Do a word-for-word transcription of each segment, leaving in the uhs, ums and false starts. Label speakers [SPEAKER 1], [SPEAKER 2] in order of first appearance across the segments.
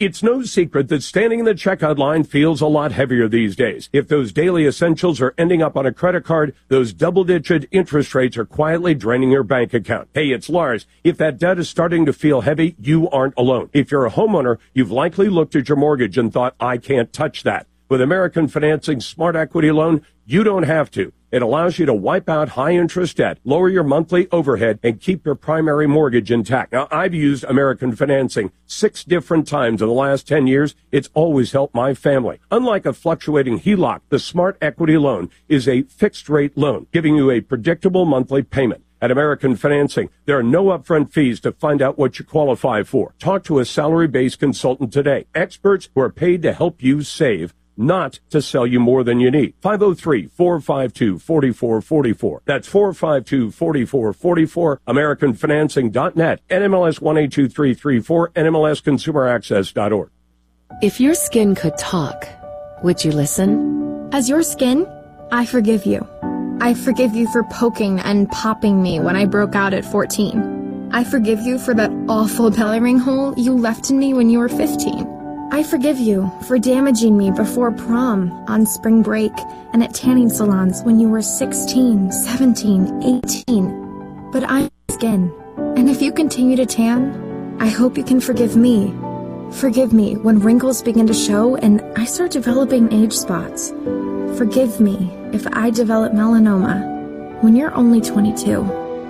[SPEAKER 1] It's no secret that standing in the checkout line feels a lot heavier these days. If those daily essentials are ending up on a credit card, those double-digit interest rates are quietly draining your bank account. Hey, it's Lars. If that debt is starting to feel heavy, you aren't alone. If you're a homeowner, you've likely looked at your mortgage and thought, I can't touch that. With American Financing Smart Equity Loan, you don't have to. It allows you to wipe out high-interest debt, lower your monthly overhead, and keep your primary mortgage intact. Now, I've used American Financing six different times in the last ten years. It's always helped my family. Unlike a fluctuating H E L O C, the Smart Equity Loan is a fixed-rate loan, giving you a predictable monthly payment. At American Financing, there are no upfront fees to find out what you qualify for. Talk to a salary-based consultant today. Experts who are paid to help you save, not to sell you more than you need. five oh three, four five two, four four four four. That's four five two, four four four four. American Financing dot net. N M L S one eight two three three four. N M L S consumer access dot org.
[SPEAKER 2] If your skin could talk, would you listen?
[SPEAKER 3] As your skin, I forgive you. I forgive you for poking and popping me when I broke out at fourteen. I forgive you for that awful belly ring hole you left in me when you were fifteen. I forgive you for damaging me before prom, on spring break, and at tanning salons when you were sixteen, seventeen, eighteen. But I'm skin, and if you continue to tan, I hope you can forgive me. Forgive me when wrinkles begin to show and I start developing age spots. Forgive me if I develop melanoma when you're only twenty-two.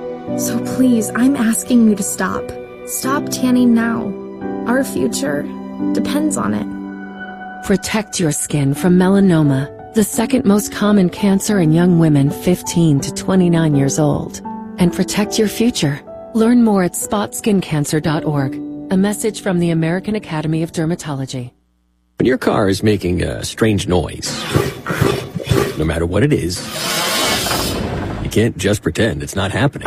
[SPEAKER 3] So please, I'm asking you to stop. Stop tanning now. Our future depends on it.
[SPEAKER 2] Protect your skin from melanoma, the second most common cancer in young women fifteen to twenty-nine years old. And protect your future. Learn more at spot skin cancer dot org. A message from the American Academy of Dermatology.
[SPEAKER 4] When your car is making a strange noise, no matter what it is, you can't just pretend it's not happening.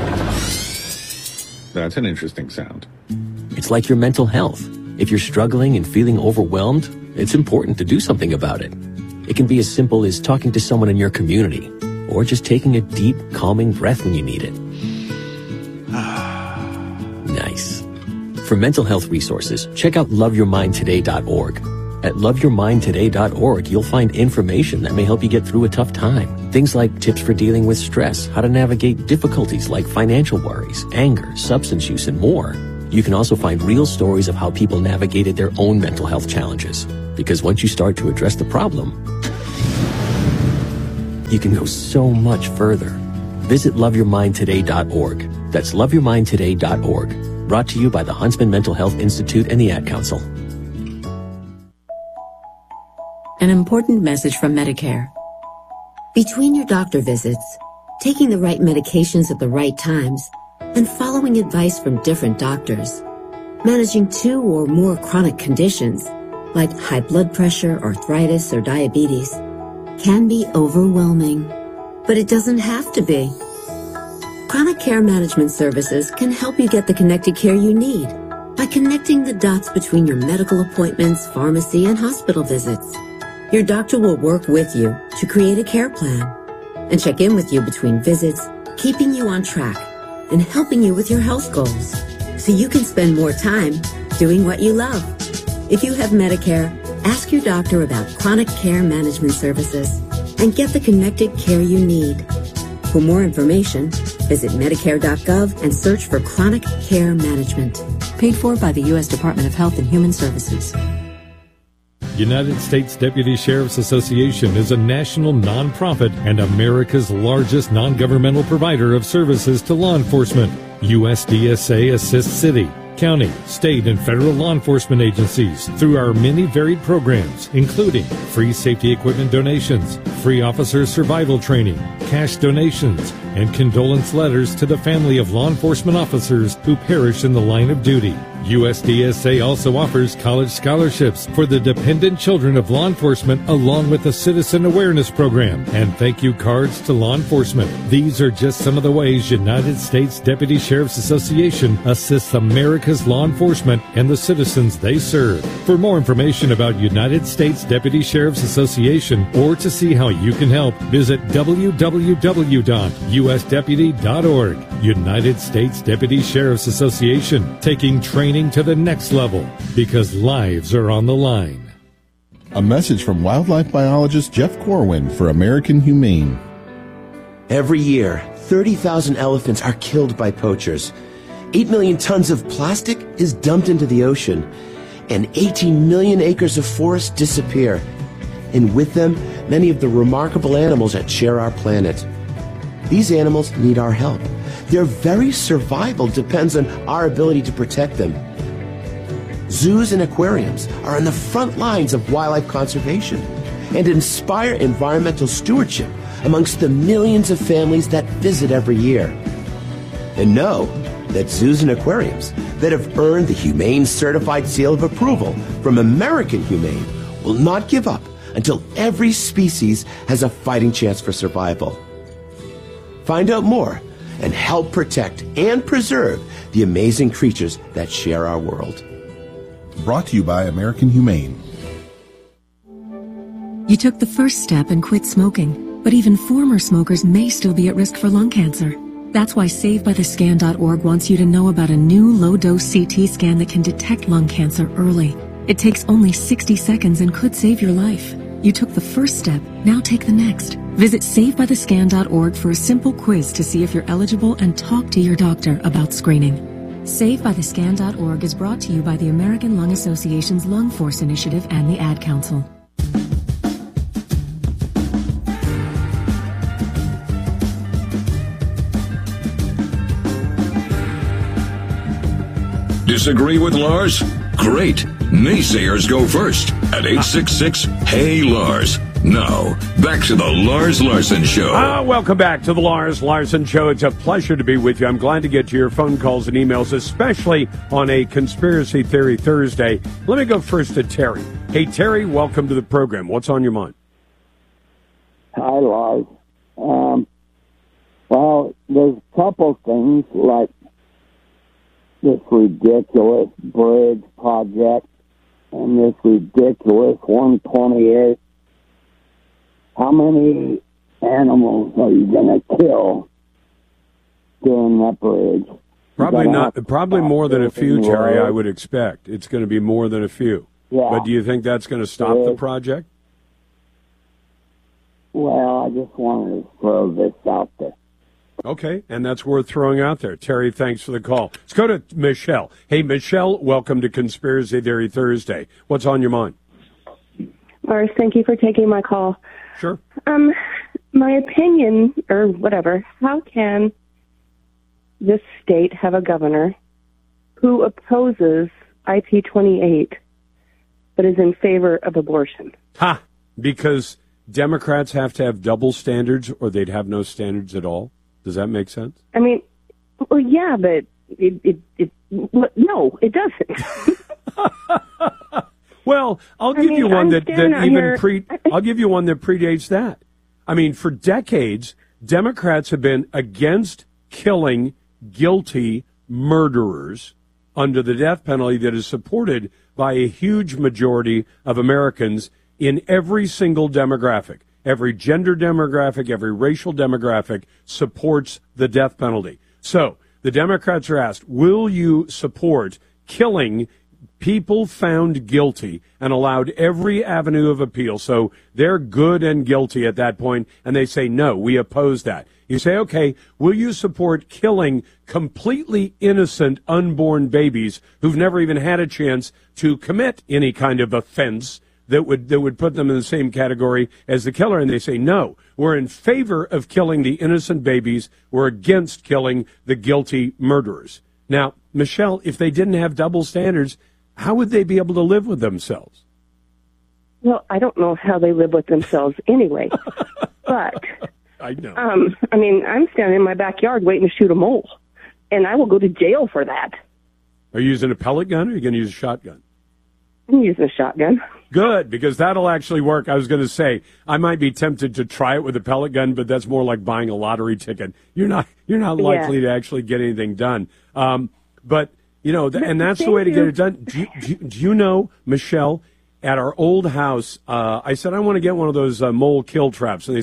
[SPEAKER 5] That's an interesting sound.
[SPEAKER 4] It's like your mental health. If you're struggling and feeling overwhelmed, it's important to do something about it. It can be as simple as talking to someone in your community, or just taking a deep, calming breath when you need it. Nice. For mental health resources, check out love your mind today dot org. At love your mind today dot org, you'll find information that may help you get through a tough time. Things like tips for dealing with stress, how to navigate difficulties like financial worries, anger, substance use, and more. You can also find real stories of how people navigated their own mental health challenges. Because once you start to address the problem, you can go so much further. Visit love your mind today dot org. That's love your mind today dot org. Brought to you by the Huntsman Mental Health Institute and the Ad Council.
[SPEAKER 6] An important message from Medicare. Between your doctor visits, taking the right medications at the right times, and following advice from different doctors, managing two or more chronic conditions, like high blood pressure, arthritis, or diabetes, can be overwhelming. But it doesn't have to be. Chronic Care Management Services can help you get the connected care you need by connecting the dots between your medical appointments, pharmacy, and hospital visits. Your doctor will work with you to create a care plan and check in with you between visits, keeping you on track and helping you with your health goals so you can spend more time doing what you love. If you have Medicare, ask your doctor about Chronic Care Management Services and get the connected care you need. For more information, visit medicare dot gov and search for Chronic Care Management. Paid for by the U S Department of Health and Human Services.
[SPEAKER 7] United States Deputy Sheriff's Association is a national nonprofit and America's largest non-governmental provider of services to law enforcement. U S D S A assists city, county, state, and federal law enforcement agencies through our many varied programs, including free safety equipment donations, free officer survival training, cash donations, and condolence letters to the family of law enforcement officers who perish in the line of duty. U S D S A also offers college scholarships for the dependent children of law enforcement, along with a citizen awareness program and thank you cards to law enforcement. These are just some of the ways United States Deputy Sheriff's Association assists America's law enforcement and the citizens they serve. For more information about United States Deputy Sheriff's Association or to see how you can help, visit w w w dot u s deputy dot org. United States Deputy Sheriff's Association, taking training to the next level because lives are on the line.
[SPEAKER 5] A message from wildlife biologist Jeff Corwin for American Humane.
[SPEAKER 8] Every year, thirty thousand elephants are killed by poachers. eight million tons of plastic is dumped into the ocean. And eighteen million acres of forest disappear. And with them, many of the remarkable animals that share our planet. These animals need our help. Their very survival depends on our ability to protect them. Zoos and aquariums are on the front lines of wildlife conservation and inspire environmental stewardship amongst the millions of families that visit every year. And know that zoos and aquariums that have earned the Humane Certified Seal of Approval from American Humane will not give up until every species has a fighting chance for survival. Find out more and help protect and preserve the amazing creatures that share our world.
[SPEAKER 5] Brought to you by American Humane.
[SPEAKER 2] You took the first step and quit smoking, but even former smokers may still be at risk for lung cancer. That's why Save By The Scan dot org wants you to know about a new low-dose C T scan that can detect lung cancer early. It takes only sixty seconds and could save your life. You took the first step, now take the next. Visit Save By The Scan dot org for a simple quiz to see if you're eligible and talk to your doctor about screening. Save By The Scan dot org is brought to you by the American Lung Association's Lung Force Initiative and the Ad Council.
[SPEAKER 9] Disagree with Lars? Great. Naysayers go first at eight six six, Hey Lars. Now, back to the Lars Larson Show.
[SPEAKER 1] Ah, welcome back to the Lars Larson Show. It's a pleasure to be with you. I'm glad to get to your phone calls and emails, especially on a Conspiracy Theory Thursday. Let me go first to Terry. Hey, Terry, welcome to the program. What's on your mind?
[SPEAKER 10] Hi, Lars. Um, well, there's a couple things like this ridiculous bridge project and this ridiculous one twenty-eight. How many animals are you going to kill doing that bridge?
[SPEAKER 1] Probably not. Probably more than a few, Terry, I would expect. It's going to be more than a few.
[SPEAKER 10] Yeah.
[SPEAKER 1] But do you think that's going to stop
[SPEAKER 10] Yeah.
[SPEAKER 1] the project?
[SPEAKER 10] Well, I just wanted to throw this out there.
[SPEAKER 1] Okay, and that's worth throwing out there. Terry, thanks for the call. Let's go to Michelle. Hey, Michelle, welcome to Conspiracy Theory Thursday. What's on your mind?
[SPEAKER 11] Lars, thank you for taking my call.
[SPEAKER 1] Sure.
[SPEAKER 11] Um, my opinion, or whatever, how can this state have a governor who opposes I P twenty-eight but is in favor of abortion?
[SPEAKER 1] Ha! Because Democrats have to have double standards or they'd have no standards at all? Does that make sense?
[SPEAKER 11] I mean, well, yeah, but it, it, it no, it doesn't.
[SPEAKER 1] Well, I'll
[SPEAKER 11] I
[SPEAKER 1] give
[SPEAKER 11] mean,
[SPEAKER 1] you one
[SPEAKER 11] I'm
[SPEAKER 1] that, that
[SPEAKER 11] standing out
[SPEAKER 1] even
[SPEAKER 11] here-
[SPEAKER 1] pre. I'll give you one that predates that. I mean, for decades, Democrats have been against killing guilty murderers under the death penalty that is supported by a huge majority of Americans in every single demographic. Every gender demographic, every racial demographic supports the death penalty. So the Democrats are asked, will you support killing people found guilty and allowed every avenue of appeal? So they're good and guilty at that point, and they say, no, we oppose that. You say, okay, will you support killing completely innocent unborn babies who've never even had a chance to commit any kind of offense that would that would put them in the same category as the killer? And they say, no, we're in favor of killing the innocent babies. We're against killing the guilty murderers. Now, Michelle, if they didn't have double standards, how would they be able to live with themselves?
[SPEAKER 11] Well, I don't know how they live with themselves anyway. But,
[SPEAKER 1] I know.
[SPEAKER 11] um, I mean, I'm standing in my backyard waiting to shoot a mole, and I will go to jail for that.
[SPEAKER 1] Are you using a pellet gun or are you going to use a shotgun?
[SPEAKER 11] I'm using a shotgun.
[SPEAKER 1] Good, because that'll actually work. I was going to say I might be tempted to try it with a pellet gun, but that's more like buying a lottery ticket. You're not you're not likely
[SPEAKER 11] Yeah.
[SPEAKER 1] to actually get anything done. Um, but you know, th- and that's the way to get it done. Do you, do, you, do you know, Michelle? At our old house, uh, I said I want to get one of those uh, mole kill traps, and they said,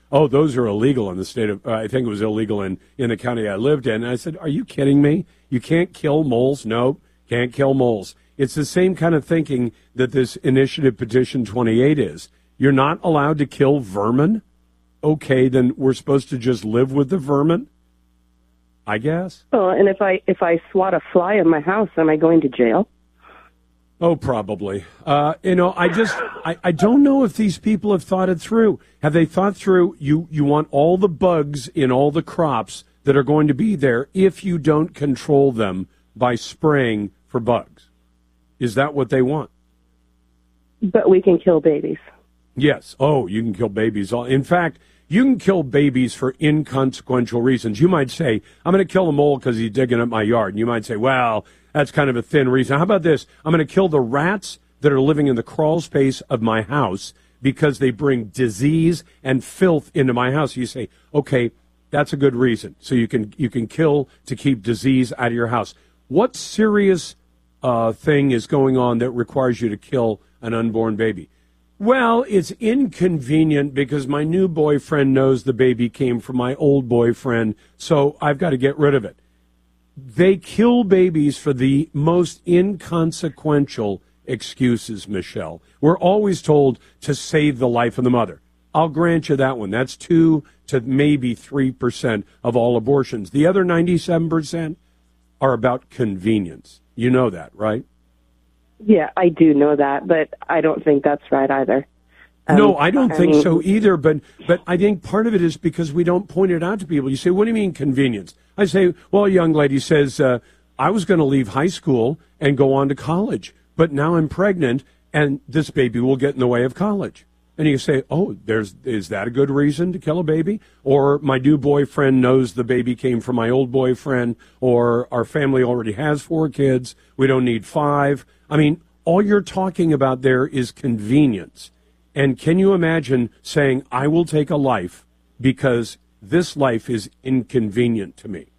[SPEAKER 1] oh, those are illegal in the state of, uh, I think it was illegal in, in the county I lived in. And I said, are you kidding me? You can't kill moles? No, can't kill moles. It's the same kind of thinking that this initiative petition twenty-eight is. You're not allowed to kill vermin? Okay, then we're supposed to just live with the vermin? I guess.
[SPEAKER 11] Oh, and if I if I swat a fly in my house, am I going to jail?
[SPEAKER 1] Oh, probably. Uh, you know, I just, I, I don't know if these people have thought it through. Have they thought through, you, you want all the bugs in all the crops that are going to be there if you don't control them by spraying for bugs? Is that what they want?
[SPEAKER 11] But we can kill babies.
[SPEAKER 1] Yes. Oh, you can kill babies. In fact, you can kill babies for inconsequential reasons. You might say, I'm going to kill a mole because he's digging up my yard. And you might say, well, that's kind of a thin reason. How about this? I'm going to kill the rats that are living in the crawl space of my house because they bring disease and filth into my house. You say, okay, that's a good reason. So you can you can kill to keep disease out of your house. What serious uh, thing is going on that requires you to kill an unborn baby? Well, it's inconvenient because my new boyfriend knows the baby came from my old boyfriend, so I've got to get rid of it. They kill babies for the most inconsequential excuses, Michelle. We're always told to save the life of the mother. I'll grant you that one. That's two to maybe three percent of all abortions. The other ninety-seven percent are about convenience. You know that, right?
[SPEAKER 11] Yeah, I do know that, but I don't think that's right either. Um,
[SPEAKER 1] no, I don't
[SPEAKER 11] I
[SPEAKER 1] think
[SPEAKER 11] mean,
[SPEAKER 1] so either, but but I think part of it is because we don't point it out to people. You say, what do you mean convenience? I say, well, a young lady says, uh, I was going to leave high school and go on to college, but now I'm pregnant, and this baby will get in the way of college. And you say, oh, there's is that a good reason to kill a baby? Or my new boyfriend knows the baby came from my old boyfriend, or our family already has four kids, we don't need five. I mean, all you're talking about there is convenience. And can you imagine saying, I will take a life because this life is inconvenient to me?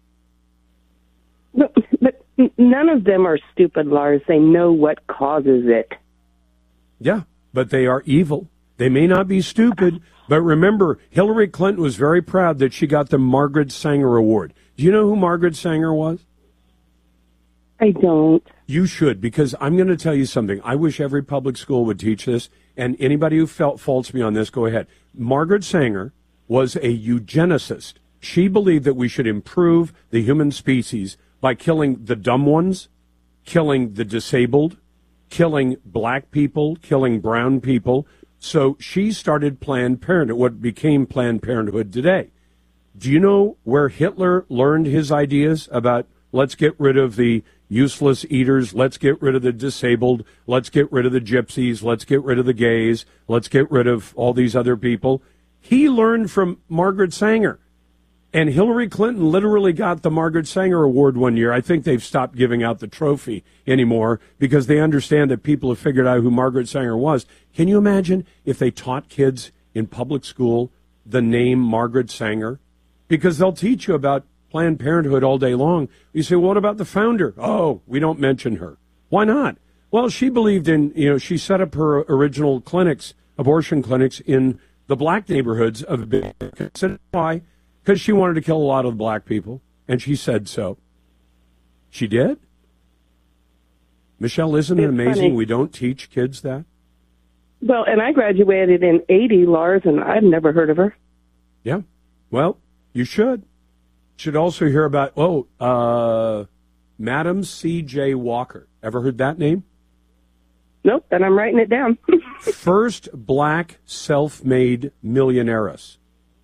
[SPEAKER 11] But, but none of them are stupid, Lars. They know what causes it.
[SPEAKER 1] Yeah, but they are evil. They may not be stupid, but remember, Hillary Clinton was very proud that she got the Margaret Sanger Award. Do you know who Margaret Sanger was?
[SPEAKER 11] I don't.
[SPEAKER 1] You should, because I'm going to tell you something. I wish every public school would teach this, and anybody who felt faults me on this, go ahead. Margaret Sanger was a eugenicist. She believed that we should improve the human species by killing the dumb ones, killing the disabled, killing black people, killing brown people. So she started Planned Parenthood, what became Planned Parenthood today. Do you know where Hitler learned his ideas about let's get rid of the useless eaters, let's get rid of the disabled, let's get rid of the gypsies, let's get rid of the gays, let's get rid of all these other people? He learned from Margaret Sanger. And Hillary Clinton literally got the Margaret Sanger Award one year. I think they've stopped giving out the trophy anymore because they understand that people have figured out who Margaret Sanger was. Can you imagine if they taught kids in public school the name Margaret Sanger? Because they'll teach you about Planned Parenthood all day long. You say, well, what about the founder? Oh, we don't mention her. Why not? Well, she believed in, you know, she set up her original clinics, abortion clinics, in the black neighborhoods of America. Why? Because she wanted to kill a lot of black people, and she said so. She did? Michelle, isn't it
[SPEAKER 11] It's
[SPEAKER 1] amazing
[SPEAKER 11] funny.
[SPEAKER 1] we don't teach kids that?
[SPEAKER 11] Well, and I graduated in eighty, Lars, and I've never heard of her.
[SPEAKER 1] Yeah. Well, you should. Should also hear about, oh, uh, Madam C J Walker. Ever heard that name?
[SPEAKER 11] Nope, and I'm writing it down.
[SPEAKER 1] First black self-made millionairess.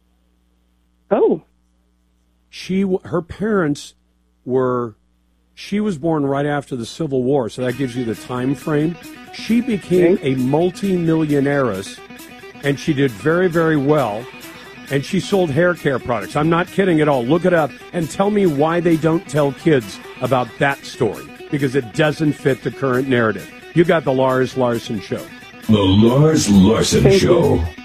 [SPEAKER 11] Oh.
[SPEAKER 1] She, her parents were, she was born right after the Civil War, so that gives you the time frame. She became
[SPEAKER 11] Okay.
[SPEAKER 1] a multi-millionairess, and she did very, very well, and she sold hair care products. I'm not kidding at all. Look it up and tell me why they don't tell kids about that story, because it doesn't fit the current narrative. You got the Lars Larson Show.
[SPEAKER 9] The Lars Larson
[SPEAKER 11] Thank
[SPEAKER 9] Show.
[SPEAKER 11] you.